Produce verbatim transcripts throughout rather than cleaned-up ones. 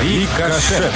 Рикошет.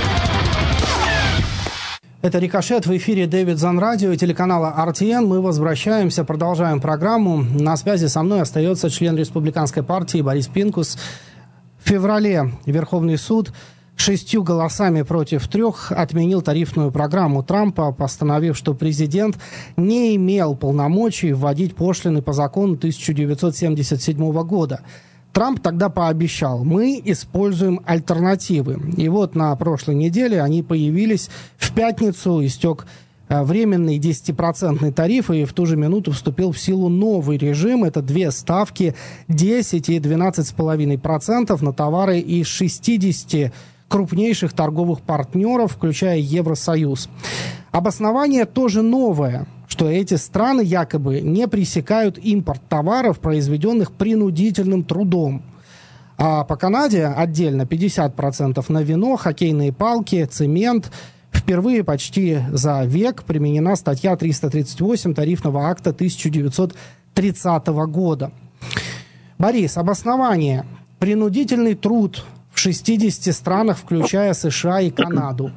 Это «Рикошет», в эфире Дэвид Занрадио, телеканала эр ти эн. Мы возвращаемся, продолжаем программу. На связи со мной остается член Республиканской партии Борис Пинкус. В феврале Верховный суд шестью голосами против трех отменил тарифную программу Трампа, постановив, что президент не имел полномочий вводить пошлины по закону тысяча девятьсот семьдесят седьмого года. Трамп тогда пообещал: мы используем альтернативы. И вот на прошлой неделе они появились. В пятницу истек временный десятипроцентный тариф, и в ту же минуту вступил в силу новый режим. Это две ставки: десять и двенадцать целых пять десятых процента на товары из шестидесяти крупнейших торговых партнеров, включая Евросоюз. Обоснование тоже новое, что эти страны якобы не пресекают импорт товаров, произведенных принудительным трудом. А по Канаде отдельно пятьдесят процентов на вино, хоккейные палки, цемент. Впервые почти за век применена статья триста тридцать восемь тарифного акта тысяча девятьсот тридцатого года. Борис, обоснование: принудительный труд в шестидесяти странах, включая США и Канаду.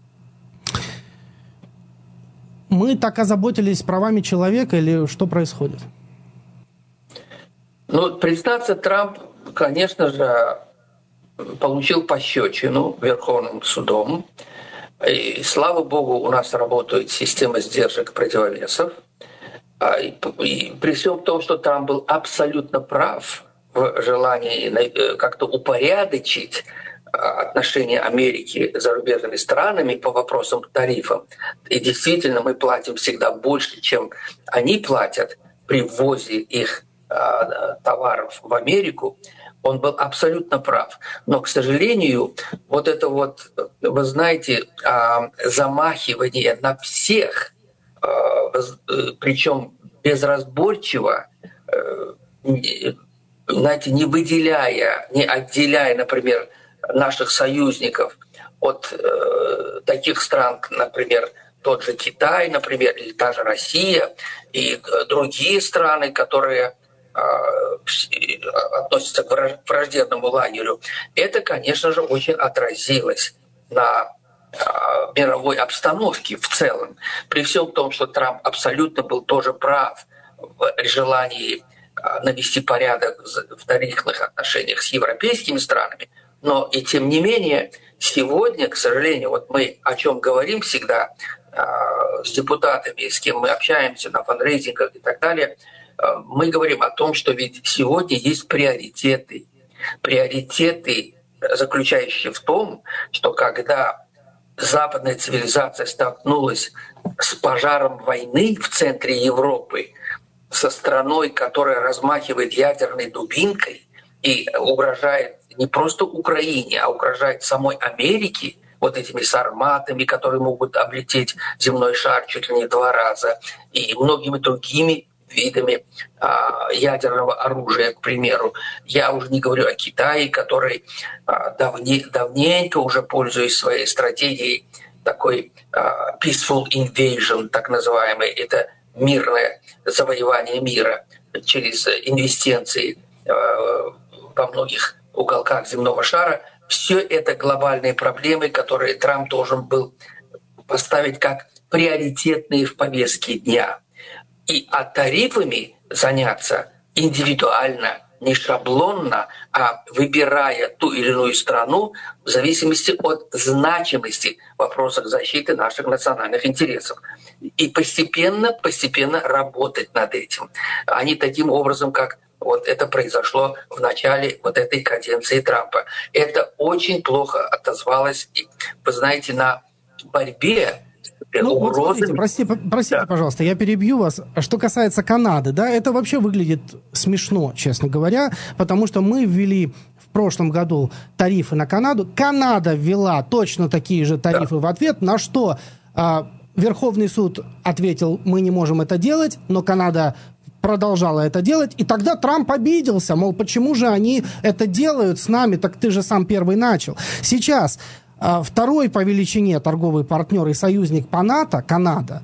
Мы так озаботились правами человека или что происходит? Ну, признаться, Трамп, конечно же, получил пощечину Верховным судом. И, слава богу, у нас работает система сдержек противовесов. И, и при всем том, что Трамп был абсолютно прав в желании как-то упорядочить отношения Америки с зарубежными странами по вопросам тарифов. И действительно, мы платим всегда больше, чем они платят при ввозе их э, товаров в Америку. Он был абсолютно прав. Но, к сожалению, вот это вот, вы знаете, э, замахивание на всех, э, э, причем безразборчиво, э, знаете, не выделяя, не отделяя, например, наших союзников от э, таких стран, например, тот же Китай, например, или та же Россия и э, другие страны, которые э, относятся к враждебному лагерю, это, конечно же, очень отразилось на э, мировой обстановке в целом. При всем том, что Трамп абсолютно был тоже прав в желании э, навести порядок в тарифных отношениях с европейскими странами, но и тем не менее, сегодня, к сожалению, вот мы о чем говорим всегда э, с депутатами, с кем мы общаемся на фандрейзингах и так далее, э, мы говорим о том, что ведь сегодня есть приоритеты. Приоритеты, заключающиеся в том, что когда западная цивилизация столкнулась с пожаром войны в центре Европы, со страной, которая размахивает ядерной дубинкой и угрожает не просто Украине, а угрожает самой Америке вот этими сарматами, которые могут облететь земной шар чуть ли не два раза, и многими другими видами а, ядерного оружия, к примеру. Я уже не говорю о Китае, который а, давне, давненько уже, пользуясь своей стратегией такой а, peaceful invasion, так называемый, это мирное завоевание мира через инвестиции а, во многих уголках земного шара. Все это глобальные проблемы, которые Трамп должен был поставить как приоритетные в повестке дня. И а тарифами заняться индивидуально, не шаблонно, а выбирая ту или иную страну в зависимости от значимости в вопросах защиты наших национальных интересов. И постепенно, постепенно работать над этим. А не таким образом, как вот это произошло в начале вот этой каденции Трампа. Это очень плохо отозвалось, вы знаете, на борьбе. Ну, вот смотрите, простите, простите, да. пожалуйста, я перебью вас. Что касается Канады, да, это вообще выглядит смешно, честно говоря, потому что мы ввели в прошлом году тарифы на Канаду. Канада ввела точно такие же тарифы да. в ответ, на что а, Верховный суд ответил: мы не можем это делать, но Канада продолжала это делать, и тогда Трамп обиделся, мол, почему же они это делают с нами, так ты же сам первый начал. Сейчас а, второй по величине торговый партнер и союзник по НАТО, Канада,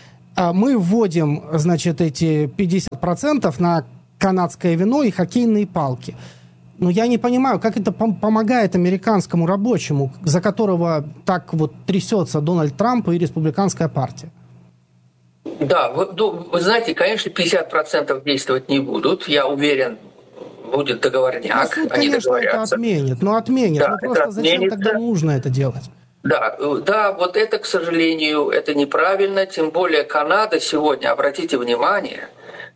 а, мы вводим, значит, эти пятьдесят процентов на канадское вино и хоккейные палки. Но я не понимаю, как это пом- помогает американскому рабочему, за которого так вот трясется Дональд Трамп и республиканская партия. Да, вы, ну, вы знаете, конечно, пятьдесят процентов действовать не будут. Я уверен, будет договорняк, Ну, суд, они конечно, это договорятся. отменит, но отменит. Да, Ну, это просто зачем отменится. тогда нужно это делать? Да, да, вот это, к сожалению, это неправильно. Тем более Канада сегодня, обратите внимание,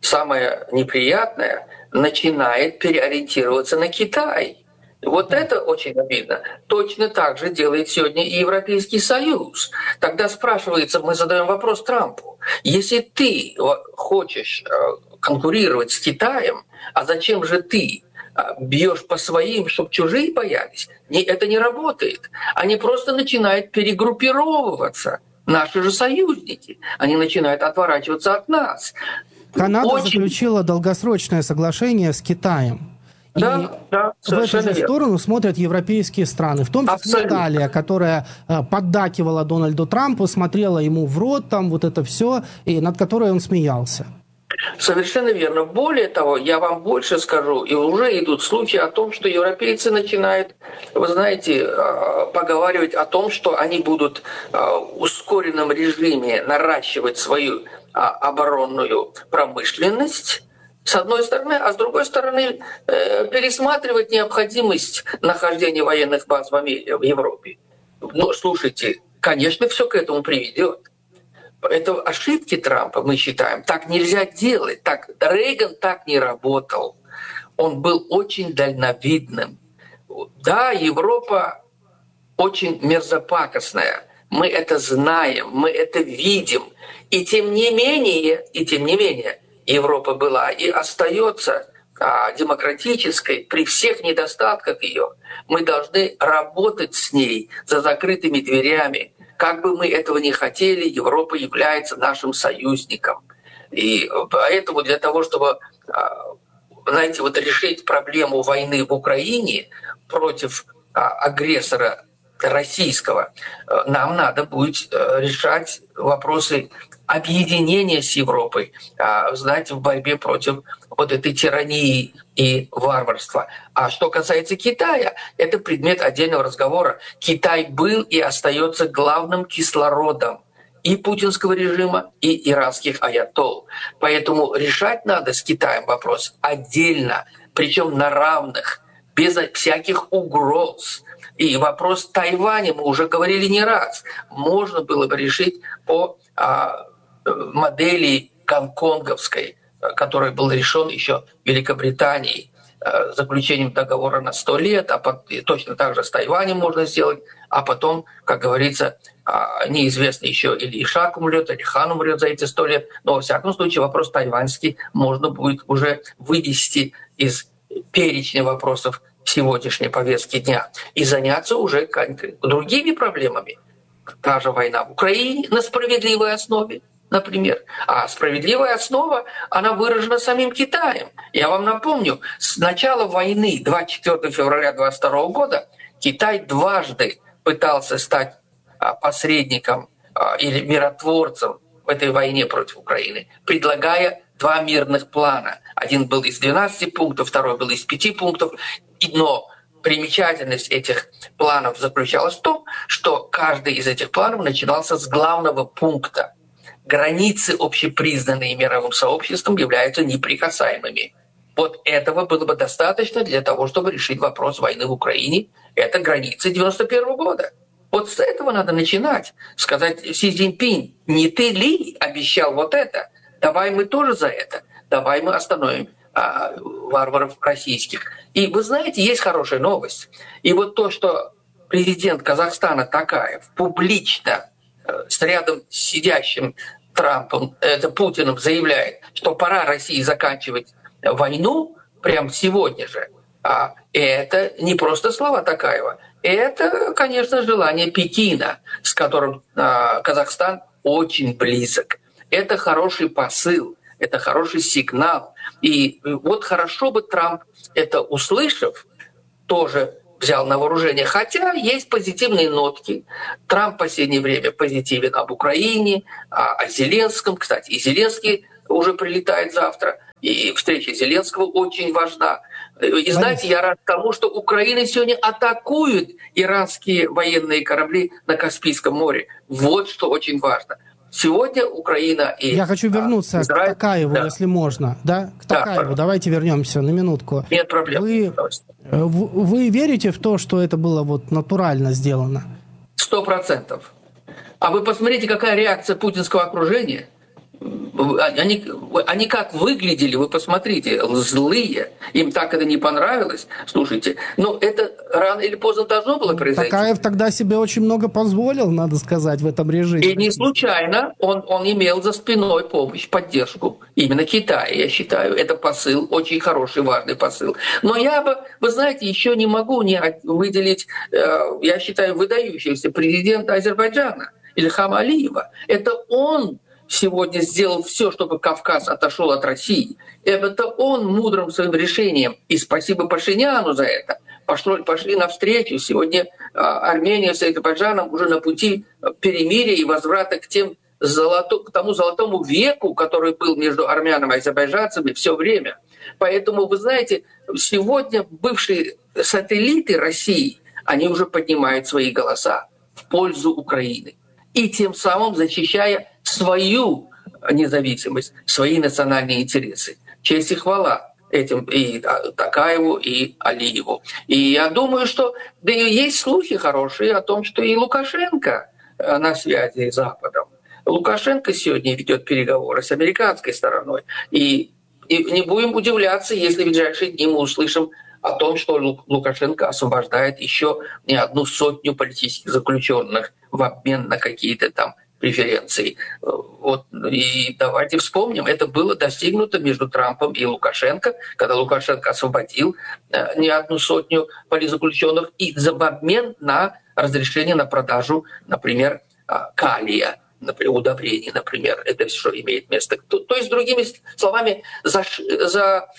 самое неприятное, начинает переориентироваться на Китай. Вот это очень обидно. Точно так же делает сегодня и Европейский Союз. Тогда спрашивается, мы задаем вопрос Трампу, если ты хочешь конкурировать с Китаем, а зачем же ты бьешь по своим, чтобы чужие боялись? Это не работает. Они просто начинают перегруппировываться. Наши же союзники. Они начинают отворачиваться от нас. Канада Очень... заключила долгосрочное соглашение с Китаем. Да, и да, в эту же сторону смотрят европейские страны, в том числе Абсолютно. Италия, которая э, поддакивала Дональду Трампу, смотрела ему в рот, там вот это все, и над которой он смеялся. Совершенно верно. Более того, я вам больше скажу, и уже идут слухи о том, что европейцы начинают, вы знаете, поговаривать о том, что они будут в ускоренном режиме наращивать свою оборонную промышленность, с одной стороны, а с другой стороны пересматривать необходимость нахождения военных баз в Европе. Но слушайте, конечно, все к этому приведет. Это ошибки Трампа, мы считаем. Так нельзя делать. Так, Рейган так не работал. Он был очень дальновидным. Да, Европа очень мерзопакостная. Мы это знаем, мы это видим. И тем не менее, и тем не менее, Европа была и остается а, демократической при всех недостатках ее. Мы должны работать с ней за закрытыми дверями. Как бы мы этого ни хотели, Европа является нашим союзником. И поэтому для того, чтобы, знаете, вот решить проблему войны в Украине против агрессора российского, нам надо будет решать вопросы объединения с Европой, знаете, в борьбе против вот этой тирании и варварства. А что касается Китая, это предмет отдельного разговора. Китай был и остается главным кислородом и путинского режима, и иранских аятолл. Поэтому решать надо с Китаем вопрос отдельно, причем на равных, без всяких угроз. И вопрос Тайваня, мы уже говорили не раз, можно было бы решить по а, модели гонконговской, который был решен еще Великобританией заключением договора на сто лет, а точно так же с Тайванем можно сделать, а потом, как говорится, неизвестно еще или Ишак умрет, или Хан умрет за эти сто лет, но во всяком случае вопрос тайваньский можно будет уже вывести из перечня вопросов сегодняшней повестки дня и заняться уже другими проблемами. Та же война в Украине на справедливой основе, например. А справедливая основа, она выражена самим Китаем. Я вам напомню, с начала войны двадцать четвёртого февраля двадцать второго года Китай дважды пытался стать посредником или миротворцем в этой войне против Украины, предлагая два мирных плана. Один был из двенадцати пунктов, второй был из пяти пунктов. Но примечательность этих планов заключалась в том, что каждый из этих планов начинался с главного пункта. Границы, общепризнанные мировым сообществом, являются неприкасаемыми. Вот этого было бы достаточно для того, чтобы решить вопрос войны в Украине. Это границы девяносто первого года. Вот с этого надо начинать. Сказать: Си Цзиньпинь, не ты ли обещал вот это? Давай мы тоже за это. Давай мы остановим а, варваров российских. И вы знаете, есть хорошая новость. И вот то, что президент Казахстана Токаев публично э, с рядом сидящим Трампом, это Путиным, заявляет, что пора России заканчивать войну прямо сегодня же. А это не просто слова Токаева. Это, конечно, желание Пекина, с которым а, Казахстан очень близок. Это хороший посыл, это хороший сигнал. И вот хорошо бы Трамп, это услышав, тоже взял на вооружение. Хотя есть позитивные нотки. Трамп в последнее время позитивен об Украине, о Зеленском. Кстати, и Зеленский уже прилетает завтра. И встреча Зеленского очень важна. И знаете, я рад тому, что Украина сегодня атакует иранские военные корабли на Каспийском море. Вот что очень важно. Сегодня Украина и Я хочу вернуться Израиль... к Токаеву, да. если можно. Да? К Токаеву. Да, давайте вернемся на минутку. Нет проблем. Вы, вы верите в то, что это было вот натурально сделано? Сто процентов. А вы посмотрите, какая реакция путинского окружения. Они, они как выглядели, вы посмотрите, злые, им так это не понравилось. Слушайте, ну это рано или поздно должно было произойти. Токаев тогда себе очень много позволил, надо сказать, в этом режиме. И не случайно он, он имел за спиной помощь, поддержку именно Китая, я считаю. Это посыл, очень хороший, важный посыл. Но я бы, вы знаете, еще не могу не выделить, я считаю, выдающегося президента Азербайджана Ильхама Алиева. Это он сегодня сделал все, чтобы Кавказ отошел от России. Это он мудрым своим решением, и спасибо Пашиняну за это, пошли, пошли навстречу. Сегодня Армения с Азербайджаном уже на пути перемирия и возврата к, тем золото, к тому золотому веку, который был между армянами и азербайджанцами все время. Поэтому, вы знаете, сегодня бывшие сателлиты России, они уже поднимают свои голоса в пользу Украины. И тем самым защищая свою независимость, свои национальные интересы. Честь и хвала этим и Токаеву, и Алиеву. И я думаю, что да и есть слухи хорошие о том, что и Лукашенко на связи с Западом. Лукашенко сегодня ведет переговоры с американской стороной. И, и не будем удивляться, если в ближайшие дни мы услышим о том, что Лукашенко освобождает еще не одну сотню политических заключенных в обмен на какие-то там преференции. Вот. И давайте вспомним, это было достигнуто между Трампом и Лукашенко, когда Лукашенко освободил не одну сотню политзаключенных и в обмен на разрешение на продажу, например, калия, например, удобрений, например, это все имеет место. То, то есть, другими словами, за, за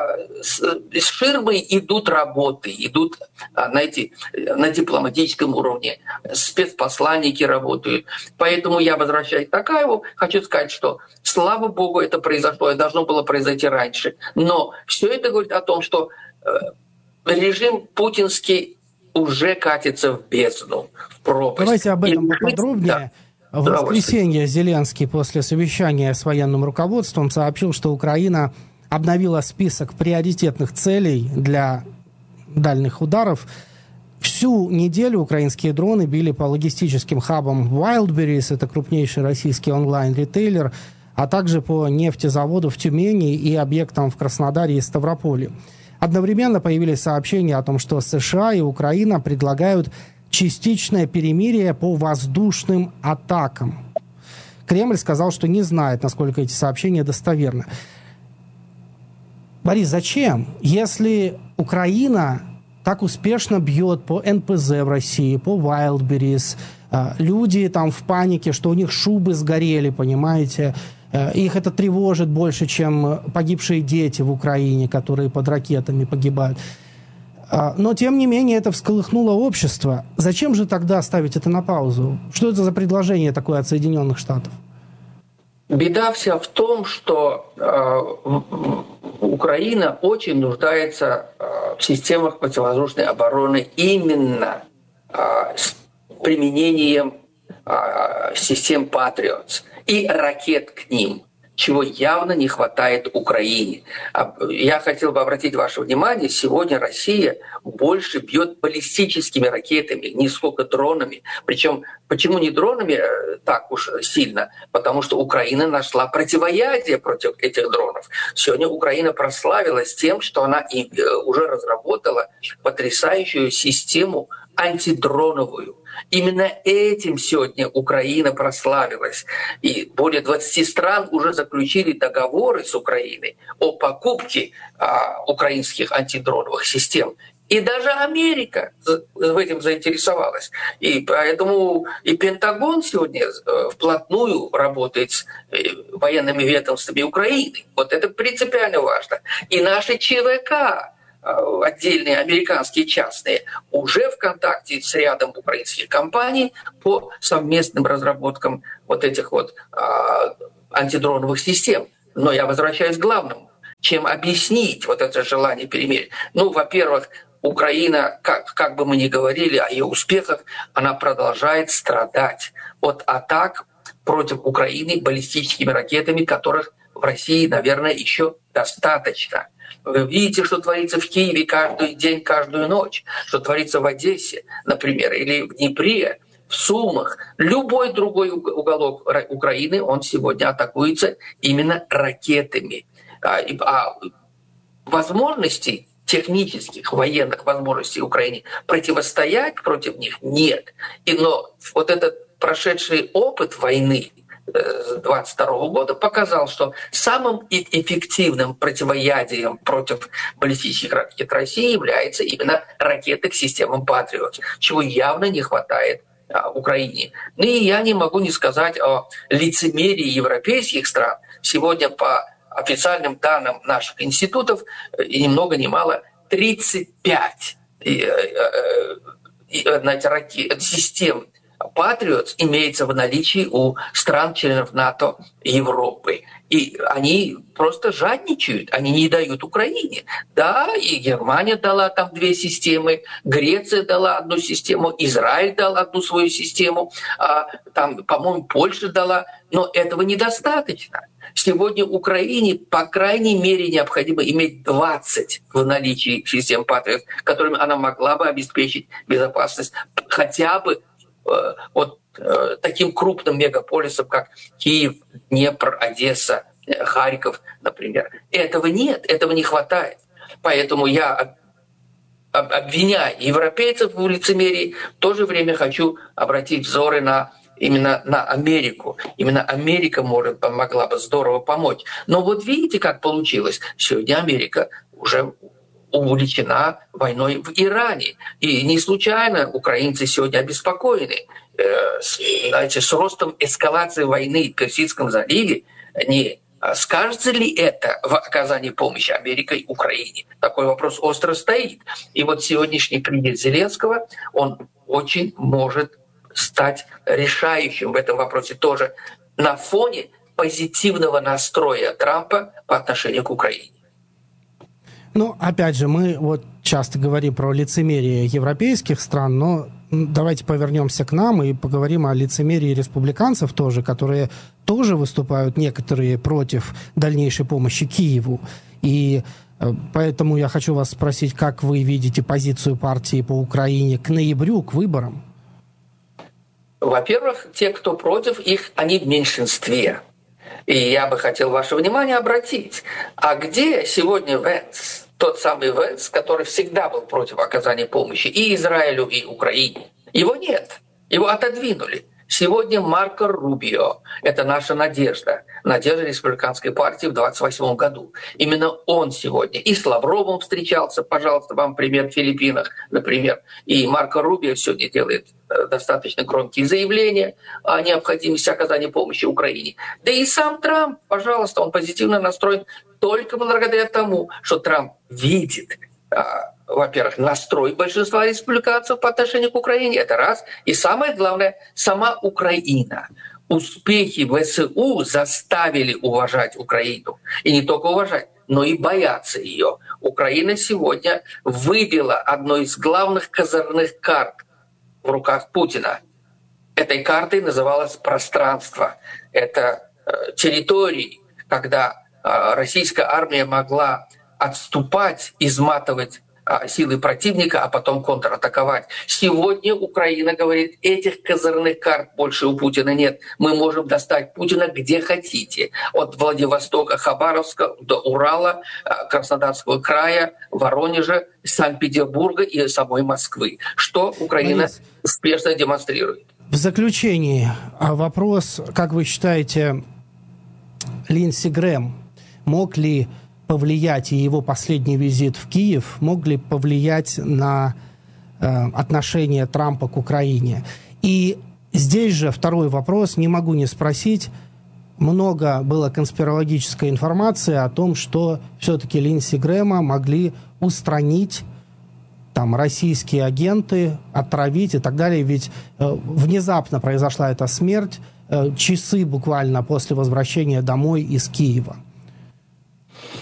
э, ширмой идут работы, идут, знаете, на дипломатическом уровне, спецпосланники работают. Поэтому я, возвращаясь к Токаеву, хочу сказать, что, слава богу, это произошло, это должно было произойти раньше. Но все это говорит о том, что э, режим путинский уже катится в бездну, в пропасть. Давайте об этом поподробнее. Да. В воскресенье Зеленский после совещания с военным руководством сообщил, что Украина обновила список приоритетных целей для дальних ударов. Всю неделю украинские дроны били по логистическим хабам Wildberries, это крупнейший российский онлайн-ритейлер, а также по нефтезаводу в Тюмени и объектам в Краснодаре и Ставрополе. Одновременно появились сообщения о том, что США и Украина предлагают частичное перемирие по воздушным атакам. Кремль сказал, что не знает, насколько эти сообщения достоверны. Борис, зачем? Если Украина так успешно бьет по эн пэ зэ в России, по Wildberries, люди там в панике, что у них шубы сгорели, понимаете, их это тревожит больше, чем погибшие дети в Украине, которые под ракетами погибают. Но, тем не менее, это всколыхнуло общество. Зачем же тогда ставить это на паузу? Что это за предложение такое от Соединенных Штатов? Беда вся в том, что э, Украина очень нуждается э, в системах противовоздушной обороны именно э, с применением э, систем Patriot и ракет к ним, чего явно не хватает Украине. Я хотел бы обратить ваше внимание, сегодня Россия больше бьет баллистическими ракетами, не сколько дронами. Причем, почему не дронами так уж сильно? Потому что Украина нашла противоядие против этих дронов. Сегодня Украина прославилась тем, что она уже разработала потрясающую систему антидроновую. Именно этим сегодня Украина прославилась. И более двадцати стран уже заключили договоры с Украиной о покупке а, украинских антидроновых систем. И даже Америка в этом заинтересовалась. И поэтому и Пентагон сегодня вплотную работает с военными ведомствами Украины. Вот это принципиально важно. И наши ЧВК, отдельные американские частные, уже в контакте с рядом украинских компаний по совместным разработкам вот этих вот а, антидроновых систем. Но я возвращаюсь к главному. чем объяснить вот это желание перемирия. Ну, во-первых, Украина, как, как бы мы ни говорили о ее успехах, она продолжает страдать от атак против Украины баллистическими ракетами, которых в России, наверное, еще достаточно. Вы видите, что творится в Киеве каждый день, каждую ночь, что творится в Одессе, например, или в Днепре, в Сумах. Любой другой уголок Украины, он сегодня атакуется именно ракетами. А возможностей технических, военных возможностей Украине противостоять против них нет. И но вот этот прошедший опыт войны двадцать второго года показал, что самым эффективным противоядием против баллистических ракет России является именно ракеты к системам «Патриот», чего явно не хватает а, Украине. Ну и я не могу не сказать о лицемерии европейских стран. Сегодня по официальным данным наших институтов, и ни много ни мало, тридцать пять систем «Патриот» имеется в наличии у стран-членов НАТО Европы. И они просто жадничают, они не дают Украине. Да, и Германия дала там две системы, Греция дала одну систему, Израиль дал одну свою систему, а, там, по-моему, Польша дала, но этого недостаточно. Сегодня Украине, по крайней мере, необходимо иметь двадцать в наличии систем «Патриот», которыми она могла бы обеспечить безопасность хотя бы вот э, таким крупным мегаполисам, как Киев, Днепр, Одесса, э, Харьков, например. Этого нет, этого не хватает. Поэтому я, об, обвиняя европейцев в лицемерии, в то же время хочу обратить взоры на, именно на Америку. Именно Америка может, могла бы здорово помочь. Но вот видите, как получилось. Сегодня Америка уже увлечена войной в Иране. И не случайно украинцы сегодня обеспокоены. Э, с, знаете, с ростом эскалации войны в Персидском заливе, не скажется ли это в оказании помощи Америкой Украине? Такой вопрос остро стоит. И вот сегодняшний приезд Зеленского, он очень может стать решающим в этом вопросе тоже на фоне позитивного настроя Трампа по отношению к Украине. Ну, опять же, мы вот часто говорим про лицемерие европейских стран, но давайте повернемся к нам и поговорим о лицемерии республиканцев тоже, которые тоже выступают некоторые против дальнейшей помощи Киеву. И поэтому я хочу вас спросить, как вы видите позицию партии по Украине к ноябрю, к выборам? Во-первых, те, кто против их, они в меньшинстве. И я бы хотел ваше внимание обратить. А где сегодня Венс? Тот самый Венс, который всегда был против оказания помощи и Израилю, и Украине. Его нет. Его отодвинули. Сегодня Марко Рубио – это наша надежда. Надежда республиканской партии в двадцать восьмом году. Именно он сегодня и с Лавровым встречался, пожалуйста, вам пример в Филиппинах, например. И Марко Рубио сегодня делает достаточно громкие заявления о необходимости оказания помощи Украине. Да и сам Трамп, пожалуйста, он позитивно настроен только благодаря тому, что Трамп видит, во-первых, настрой большинства республиканцев по отношению к Украине, это раз. И самое главное, сама Украина. Успехи ВСУ заставили уважать Украину. И не только уважать, но и бояться ее. Украина сегодня выбила одну из главных козырных карт в руках Путина. Этой картой называлось пространство. Это э, территории, когда э, российская армия могла отступать, изматывать э, силы противника, а потом контратаковать. Сегодня Украина говорит, этих козырных карт больше у Путина нет. Мы можем достать Путина где хотите. От Владивостока, Хабаровска до Урала, э, Краснодарского края, Воронежа, Санкт-Петербурга и самой Москвы. Что Украина успешно демонстрирует. В заключении вопрос, как вы считаете, Линдси Грэм мог ли повлиять, и его последний визит в Киев, мог ли повлиять на э, отношение Трампа к Украине? И здесь же второй вопрос, не могу не спросить, много было конспирологической информации о том, что все-таки Линдси Грэма могли устранить там российские агенты, отравить и так далее. Ведь э, внезапно произошла эта смерть, э, часы буквально после возвращения домой из Киева.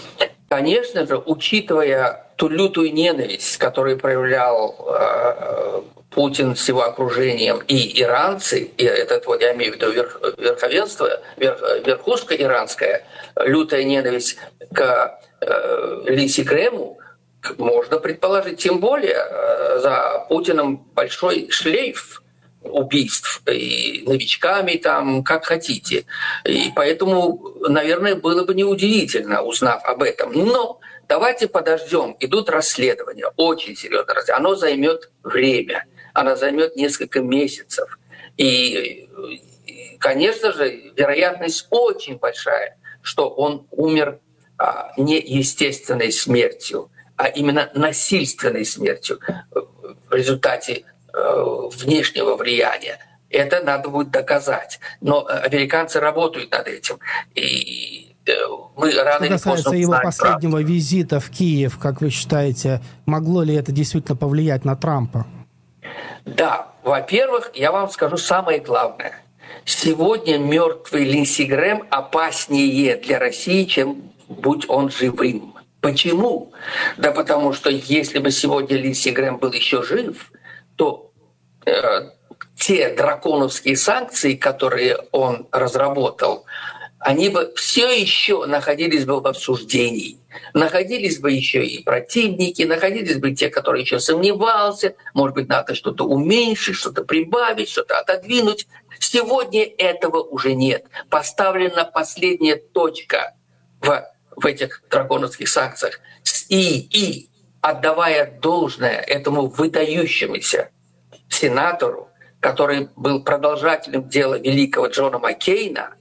Конечно же, учитывая ту лютую ненависть, которую проявлял э, Путин с его окружением и иранцы, и этот вот, я имею в виду верх, верховенство, верх, верхушка иранская, лютая ненависть к э, Линдси Грэму, можно предположить, тем более э, за Путиным большой шлейф убийств и новичками, там, как хотите. И поэтому, наверное, было бы неудивительно, узнав об этом. Но давайте подождем. Идут расследования, очень серьезное расследование. Оно займет время, оно займет несколько месяцев. И, конечно же, вероятность очень большая, что он умер а, не естественной смертью, а именно насильственной смертью в результате внешнего влияния. Это надо будет доказать. Но американцы работают над этим. И мы рано или поздно узнаем правду. Что касается его последнего визита в Киев, как вы считаете, могло ли это действительно повлиять на Трампа? Да. Во-первых, я вам скажу самое главное. Сегодня мертвый Линдси Грэм опаснее для России, чем будь он живым. Почему? Да потому что если бы сегодня Линдси Грэм был еще жив, то э, те драконовские санкции, которые он разработал, они бы все еще находились бы в обсуждении. Находились бы еще и противники, находились бы те, которые еще сомневался, может быть, надо что-то уменьшить, что-то прибавить, что-то отодвинуть. Сегодня этого уже нет. Поставлена последняя точка в, в этих драконовских санкциях. И, и отдавая должное этому выдающемуся сенатору, который был продолжателем дела великого Джона Маккейна,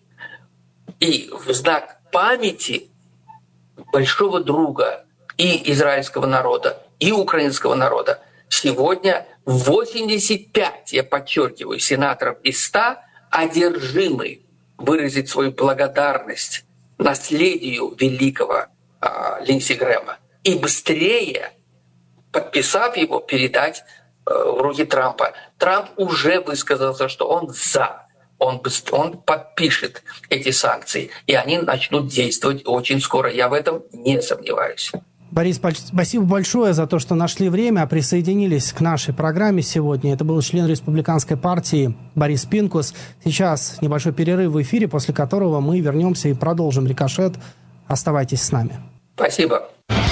и в знак памяти большого друга и израильского народа, и украинского народа, сегодня восемьдесят пять, я подчеркиваю, сенаторов из ста одержимы выразить свою благодарность наследию великого а, Линдси Грэма. И быстрее, подписав его, передать э, в руки Трампа. Трамп уже высказался, что он за. Он, он подпишет эти санкции, и они начнут действовать очень скоро. Я в этом не сомневаюсь. Борис, спасибо большое за то, что нашли время, присоединились к нашей программе сегодня. Это был член Республиканской партии Борис Пинкус. Сейчас небольшой перерыв в эфире, после которого мы вернемся и продолжим «Рикошет». Оставайтесь с нами. Спасибо.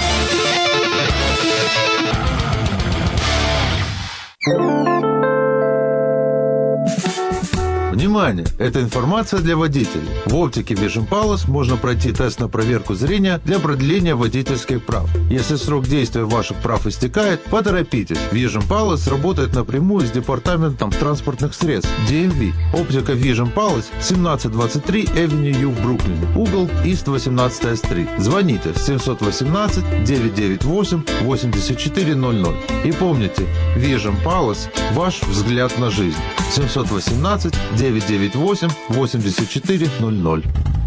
Внимание! Эта информация для водителей. В оптике Vision Palace можно пройти тест на проверку зрения для продления водительских прав. Если срок действия ваших прав истекает, поторопитесь. Vision Palace работает напрямую с департаментом транспортных средств ди эм ви. Оптика Vision Palace семнадцать двадцать три Avenue U в Бруклине. Угол East восемнадцатая стрит. Звоните семь один восемь девять девять восемь восемь четыре ноль ноль. И помните, Vision Palace – ваш взгляд на жизнь. семь один восемь девять девять восемь восемь четыре ноль ноль.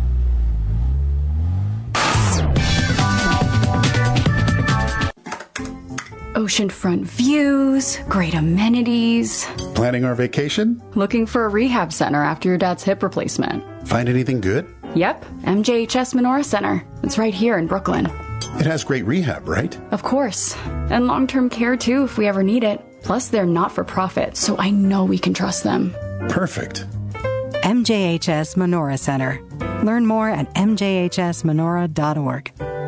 Oceanfront views, great amenities. Planning our vacation? Looking for a rehab center after your dad's hip replacement. Find anything good? Yep, M J H S Menorah Center. It's right here in Brooklyn. It has great rehab, right? Of course. And long-term care too if we ever need it. Plus they're not-for-profit, so I know we can trust them. Perfect. M J H S Menorah Center. Learn more at m j h s menorah dot org.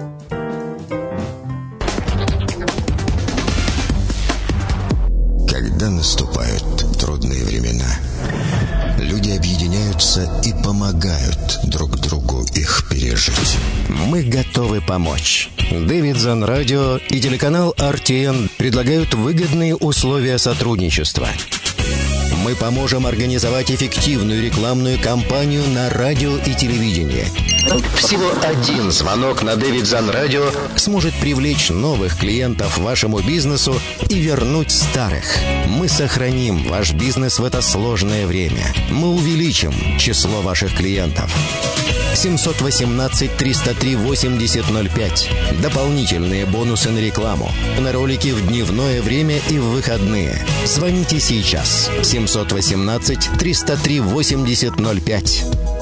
Когда наступают трудные времена, люди объединяются и помогают друг другу их пережить. Мы готовы помочь. Davidson Radio и телеканал ар ти эн предлагают выгодные условия сотрудничества. Мы поможем организовать эффективную рекламную кампанию на радио и телевидении. Всего один звонок на Davidson Radio сможет привлечь новых клиентов вашему бизнесу и вернуть старых. Мы сохраним ваш бизнес в это сложное время. Мы увеличим число ваших клиентов. семь один восемь триста три восемьдесят ноль пять. Дополнительные бонусы на рекламу. На ролики в дневное время и в выходные. Звоните сейчас. семь один восемь триста три восемьдесят ноль пять.